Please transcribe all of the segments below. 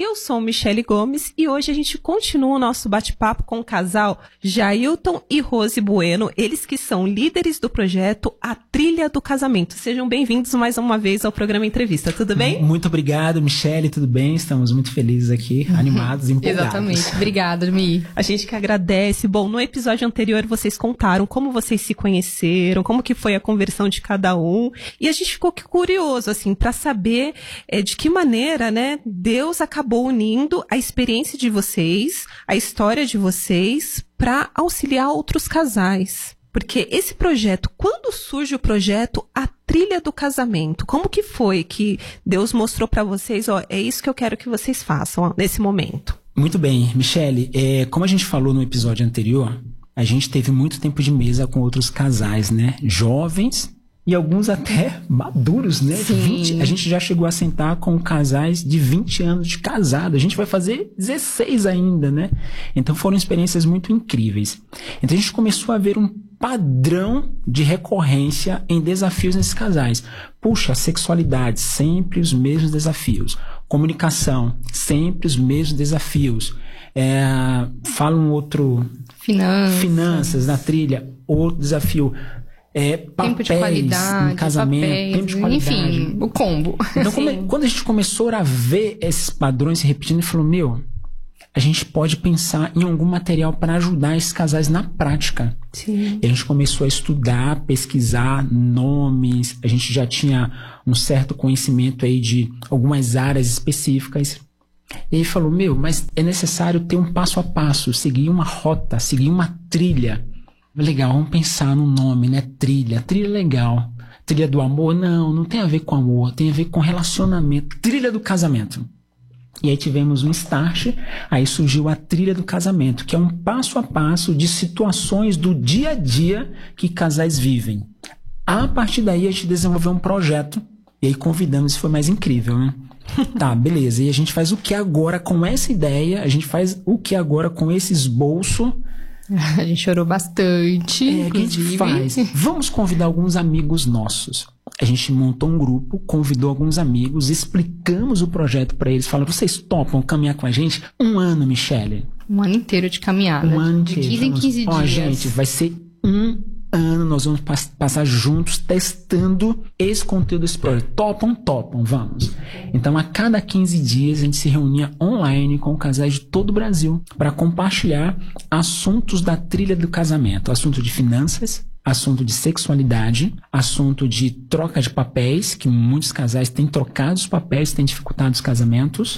Eu sou Michele Gomes e hoje a gente continua o nosso bate-papo com o casal Jailton e Rose Bueno, eles que são líderes do projeto A Trilha do Casamento. Sejam bem-vindos mais uma vez ao programa Entrevista, tudo bem? Muito obrigado, Michele, tudo bem? Estamos muito felizes aqui, animados e empolgados. Exatamente, obrigada, Mi. A gente que agradece. Bom, no episódio anterior vocês contaram como vocês se conheceram, como que foi a conversão de cada um, e a gente ficou curioso, assim, para saber de que maneira, né, Deus acabou unindo a experiência de vocês, a história de vocês, para auxiliar outros casais. Porque esse projeto, quando surge o projeto A Trilha do Casamento, como que foi que Deus mostrou para vocês, ó, é isso que eu quero que vocês façam ó, nesse momento? Muito bem, Michele, como a gente falou no episódio anterior, a gente teve muito tempo de mesa com outros casais, né, jovens e alguns até maduros, né? A gente já chegou a sentar com casais de 20 anos de casado. A gente vai fazer 16 ainda, né? Então foram experiências muito incríveis. Então a gente começou a ver um padrão de recorrência em desafios nesses casais. Puxa, sexualidade, sempre os mesmos desafios. Comunicação, sempre os mesmos desafios. Fala um outro... Finanças na trilha, outro desafio. Papéis, tempo de qualidade, no casamento, papéis, tempo de qualidade. Enfim, o combo. Então, quando a gente começou a ver esses padrões se repetindo, a gente falou, a gente pode pensar em algum material para ajudar esses casais na prática. Sim. E a gente começou a estudar, pesquisar nomes, a gente já tinha um certo conhecimento aí de algumas áreas específicas. E ele falou, mas é necessário ter um passo a passo, seguir uma rota, seguir uma trilha. Legal, vamos pensar no nome, né? Trilha legal. Trilha do amor? Não tem a ver com amor, tem a ver com relacionamento. Trilha do casamento. E aí tivemos um start, aí surgiu a Trilha do Casamento, que é um passo a passo de situações do dia a dia que casais vivem. A partir daí a gente desenvolveu um projeto, e aí convidamos, isso foi mais incrível, né? Tá, beleza, e a gente faz o que agora com essa ideia? A gente faz o que agora com esse esboço? A gente chorou bastante, inclusive. A gente faz. Vamos convidar alguns amigos nossos. A gente montou um grupo, convidou alguns amigos, explicamos o projeto para eles, falando, vocês topam caminhar com a gente? 1 ano, Michele. 1 ano inteiro de caminhada. 1 ano de inteiro. 15 em 15 dias. Ó, gente, vai ser 1 ano, nós vamos passar juntos testando esse conteúdo desse projeto. Topam, vamos. Então, a cada 15 dias, a gente se reunia online com casais de todo o Brasil para compartilhar assuntos da trilha do casamento. Assunto de finanças, assunto de sexualidade, assunto de troca de papéis, que muitos casais têm trocado os papéis, têm dificultado os casamentos.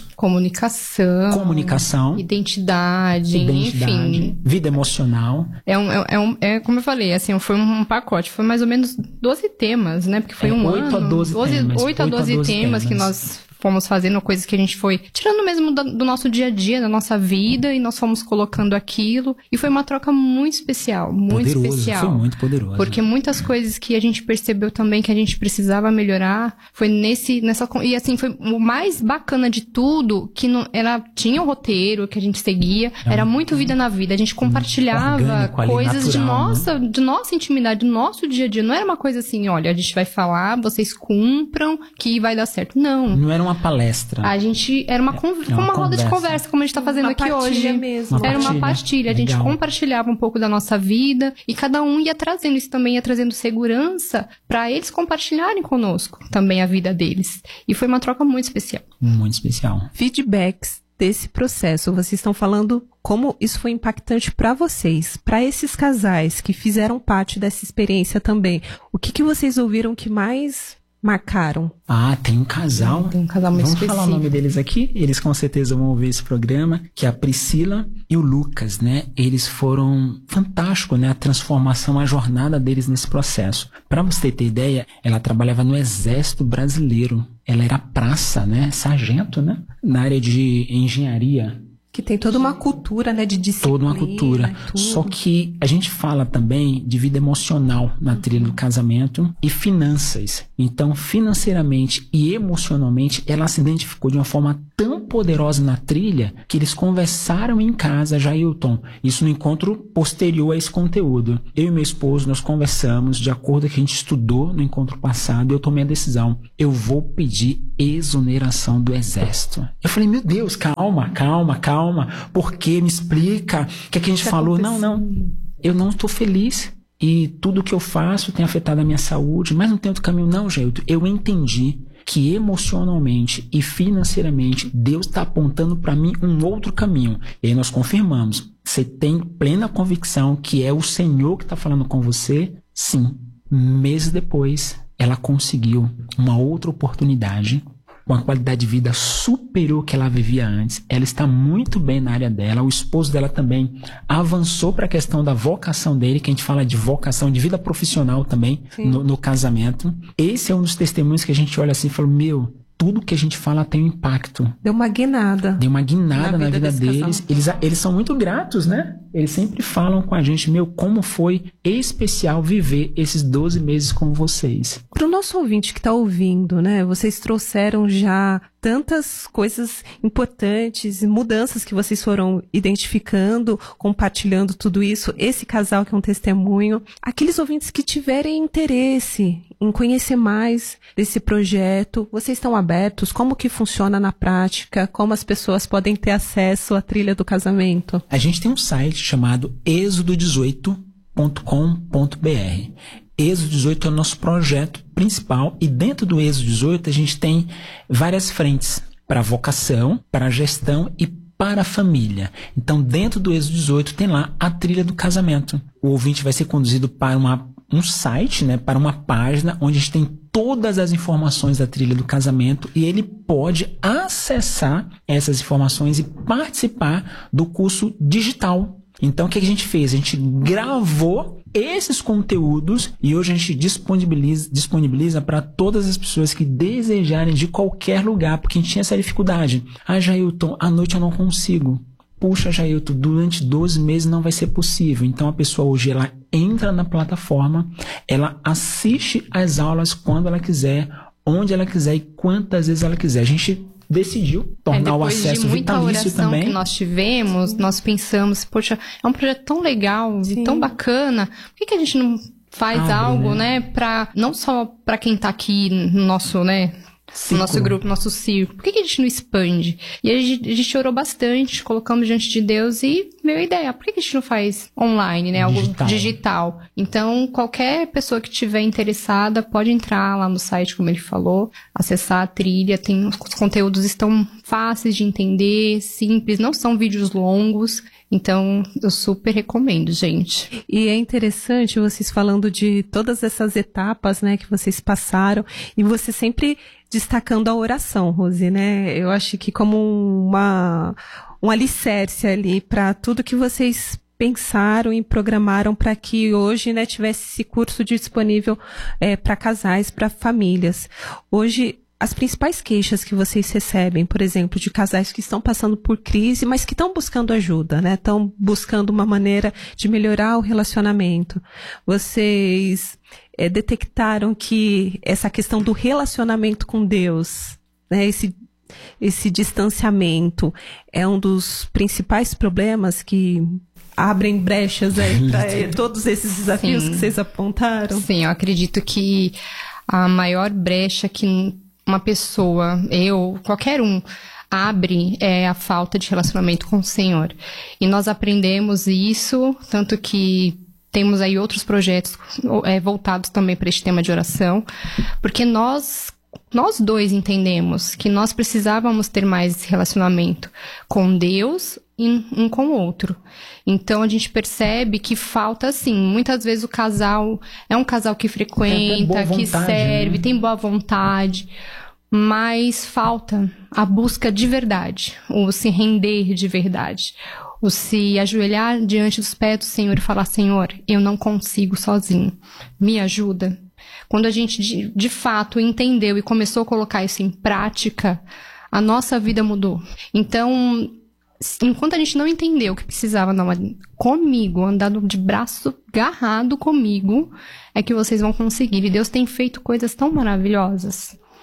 Comunicação. Identidade, enfim. Vida emocional. Como eu falei, assim, foi um pacote, foi mais ou menos 12 temas, né? Porque foi 8 a 12 temas. 8 a 12 temas que nós fomos fazendo, coisas que a gente foi tirando mesmo do nosso dia a dia, da nossa vida, e nós fomos colocando aquilo, e foi uma troca muito especial, muito especial. Foi muito poderoso. Porque muitas coisas que a gente percebeu também que a gente precisava melhorar, foi nessa, e assim, foi o mais bacana de tudo, que tinha um roteiro que a gente seguia, era muito vida na vida, a gente compartilhava coisas natural, de nossa intimidade, do nosso dia a dia, não era uma coisa assim, olha, a gente vai falar, vocês cumpram, que vai dar certo, não era uma palestra. A gente, era uma roda de conversa, como a gente tá fazendo aqui hoje. Mesmo. Era uma partilha. A gente compartilhava um pouco da nossa vida e cada um ia trazendo isso também, ia trazendo segurança para eles compartilharem conosco também a vida deles. E foi uma troca muito especial. Muito especial. Feedbacks desse processo, vocês estão falando como isso foi impactante para vocês, para esses casais que fizeram parte dessa experiência também. O que vocês ouviram que mais marcaram? Tem um casal. Tem um casal muito específico. Vamos falar o nome deles aqui? Eles com certeza vão ouvir esse programa, que é a Priscila e o Lucas, né? Eles foram fantásticos, né? A transformação, a jornada deles nesse processo. Para você ter ideia, ela trabalhava no Exército Brasileiro. Ela era praça, né? Sargento, né? Na área de engenharia. Que tem toda uma cultura, né, de disciplina. Toda uma cultura. Só que a gente fala também de vida emocional na trilha do casamento e finanças. Então, financeiramente e emocionalmente, ela se identificou de uma forma tão poderosa na trilha que eles conversaram em casa, Jailton. Isso no encontro posterior a esse conteúdo. Eu e meu esposo, nós conversamos de acordo com o que a gente estudou no encontro passado, e eu tomei a decisão. Eu vou pedir exoneração do exército. Eu falei, meu Deus, calma. Por que? Me explica. O que é que a gente falou? Não. Eu não estou feliz. E tudo que eu faço tem afetado a minha saúde, mas não tem outro caminho. Não, Jailton. Eu entendi que emocionalmente e financeiramente Deus está apontando para mim um outro caminho. E aí nós confirmamos. Você tem plena convicção que é o Senhor que está falando com você? Sim. Meses depois, ela conseguiu uma outra oportunidade com a qualidade de vida superior que ela vivia antes. Ela está muito bem na área dela. O esposo dela também avançou para a questão da vocação dele, que a gente fala de vocação, de vida profissional também no casamento. Esse é um dos testemunhos que a gente olha assim e fala, tudo que a gente fala tem um impacto. Deu uma guinada na vida deles. Eles são muito gratos, né? Eles sempre falam com a gente, como como foi especial viver esses 12 meses com vocês. Para o nosso ouvinte que está ouvindo, né? Vocês trouxeram já tantas coisas importantes, mudanças que vocês foram identificando, compartilhando tudo isso. Esse casal que é um testemunho. Aqueles ouvintes que tiverem interesse em conhecer mais desse projeto, vocês estão abertos? Como que funciona na prática? Como as pessoas podem ter acesso à trilha do casamento? A gente tem um site chamado êxodo18.com.br. Êxodo 18 é o nosso projeto principal, e dentro do Êxodo 18 a gente tem várias frentes para vocação, para gestão e para a família. Então, dentro do Êxodo 18 tem lá a trilha do casamento. O ouvinte vai ser conduzido para um site, né, para uma página onde a gente tem todas as informações da trilha do casamento, e ele pode acessar essas informações e participar do curso digital. Então, o que a gente fez? A gente gravou esses conteúdos e hoje a gente disponibiliza para todas as pessoas que desejarem, de qualquer lugar, porque a gente tinha essa dificuldade. Jailton, à noite eu não consigo. Puxa, Jailton, durante 12 meses não vai ser possível. Então, a pessoa hoje, ela entra na plataforma, ela assiste as aulas quando ela quiser, onde ela quiser e quantas vezes ela quiser. A gente decidiu tornar o acesso vitalício também. Que nós tivemos, nós pensamos, poxa, é um projeto tão legal e tão bacana, por que a gente não faz algo, né, pra, não só para quem tá aqui no nosso, né, no nosso grupo, nosso círculo, por que a gente não expande? E a gente orou bastante, colocamos diante de Deus e veio a ideia, por que a gente não faz online, né, algo digital? Então, qualquer pessoa que estiver interessada pode entrar lá no site, como ele falou, acessar a trilha, os conteúdos estão fáceis de entender, simples, não são vídeos longos. Então, eu super recomendo, gente. E é interessante vocês falando de todas essas etapas, né, que vocês passaram, e você sempre destacando a oração, Rose, né? Eu acho que como um alicerce ali para tudo que vocês pensaram e programaram para que hoje, né, tivesse esse curso disponível para casais, para famílias. Hoje, as principais queixas que vocês recebem, por exemplo, de casais que estão passando por crise, mas que estão buscando ajuda, né? Estão buscando uma maneira de melhorar o relacionamento. Vocês detectaram que essa questão do relacionamento com Deus, né? Esse distanciamento é um dos principais problemas que abrem brechas para todos esses desafios que vocês apontaram? Sim, eu acredito que a maior brecha que uma pessoa, qualquer um, abre é a falta de relacionamento com o Senhor. E nós aprendemos isso, tanto que temos aí outros projetos voltados também para este tema de oração, porque nós dois entendemos que nós precisávamos ter mais relacionamento com Deus e um com o outro. Então, a gente percebe que falta, assim, muitas vezes o casal é um casal que frequenta, que serve, tem boa vontade, mas falta a busca de verdade, o se render de verdade, o se ajoelhar diante dos pés do Senhor e falar, Senhor, eu não consigo sozinho, me ajuda. Quando a gente de fato entendeu e começou a colocar isso em prática, a nossa vida mudou. Então, enquanto a gente não entendeu que precisava comigo, andar de braço agarrado comigo, é que vocês vão conseguir. E Deus tem feito coisas tão maravilhosas.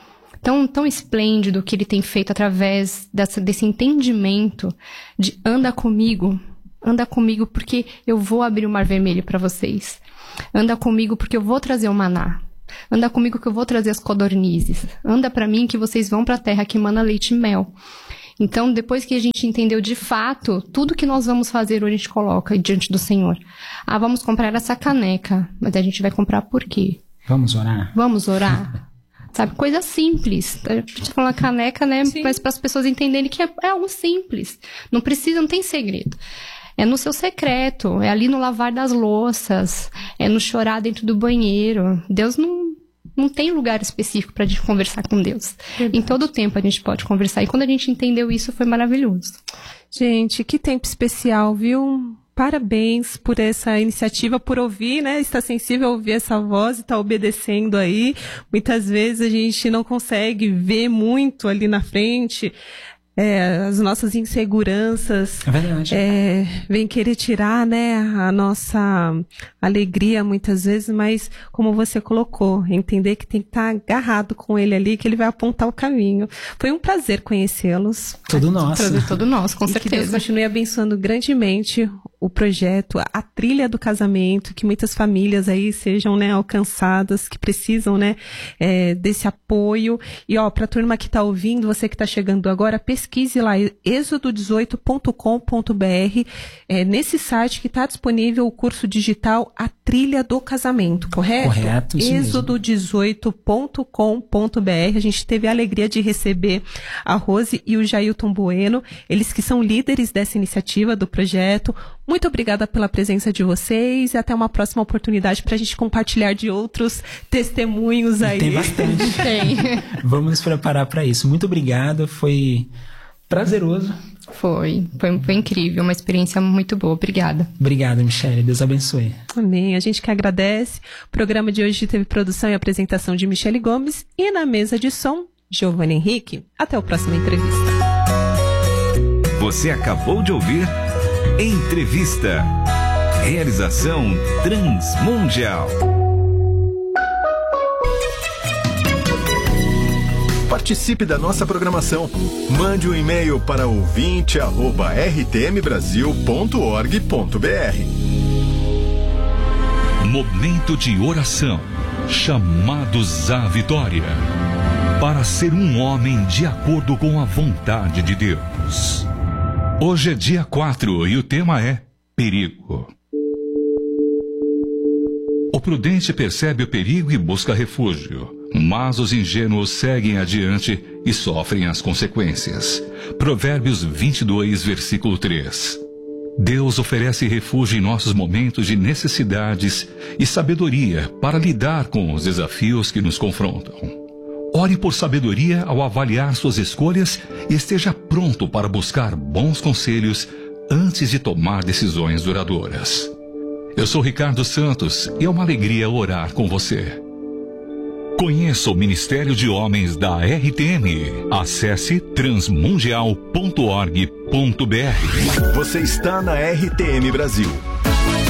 tão esplêndido que ele tem feito através desse entendimento de anda comigo porque eu vou abrir o Mar Vermelho para vocês. Anda comigo porque eu vou trazer o maná. Anda comigo que eu vou trazer as codornizes. Anda para mim que vocês vão para a terra que emana leite e mel. Então, depois que a gente entendeu de fato, tudo que nós vamos fazer hoje a gente coloca diante do Senhor. Vamos comprar essa caneca, mas a gente vai comprar por quê? Vamos orar? Vamos orar. Sabe, coisa simples. A gente fala caneca, né? Sim. Mas para as pessoas entenderem que é algo simples. Não tem segredo. É no seu secreto, é ali no lavar das louças, é no chorar dentro do banheiro. Deus não tem lugar específico pra gente conversar com Deus. Verdade. Em todo tempo a gente pode conversar. E quando a gente entendeu isso, foi maravilhoso. Gente, que tempo especial, viu? Parabéns por essa iniciativa, por ouvir, né? Estar sensível a ouvir essa voz e estar obedecendo aí. Muitas vezes a gente não consegue ver muito ali na frente. As nossas inseguranças vem querer tirar, né, a nossa alegria muitas vezes, mas como você colocou, entender que tem que estar agarrado com ele ali, que ele vai apontar o caminho. Foi um prazer conhecê-los. Todo nosso, com certeza. Que Deus continue abençoando grandemente o projeto, a trilha do casamento, que muitas famílias aí sejam, né, alcançadas, que precisam, né, desse apoio. E pra turma que tá ouvindo, você que tá chegando agora, pesquise lá, êxodo18.com.br, nesse site que está disponível o curso digital A Trilha do Casamento, correto? Correto, isso êxodo18.com.br. A gente teve a alegria de receber a Rose e o Jailton Bueno, eles que são líderes dessa iniciativa do projeto. Muito obrigada pela presença de vocês e até uma próxima oportunidade para a gente compartilhar de outros testemunhos aí. Tem bastante. Tem. Vamos nos preparar para isso. Muito obrigado, foi prazeroso. Foi incrível, uma experiência muito boa. Obrigada. Obrigado, Michele. Deus abençoe. Amém. A gente que agradece. O programa de hoje teve produção e apresentação de Michele Gomes e na mesa de som, Giovanni Henrique. Até a próxima entrevista. Você acabou de ouvir Entrevista. Realização Transmundial. Participe da nossa programação. Mande um e-mail para ouvinte@rtmbrasil.org.br. Momento de oração. Chamados à vitória. Para ser um homem de acordo com a vontade de Deus. Hoje é dia 4 e o tema é perigo. O prudente percebe o perigo e busca refúgio, mas os ingênuos seguem adiante e sofrem as consequências. Provérbios 22, versículo 3. Deus oferece refúgio em nossos momentos de necessidades e sabedoria para lidar com os desafios que nos confrontam. Ore por sabedoria ao avaliar suas escolhas e esteja pronto para buscar bons conselhos antes de tomar decisões duradouras. Eu sou Ricardo Santos e é uma alegria orar com você. Conheça o Ministério de Homens da RTM. Acesse transmundial.org.br. Você está na RTM Brasil.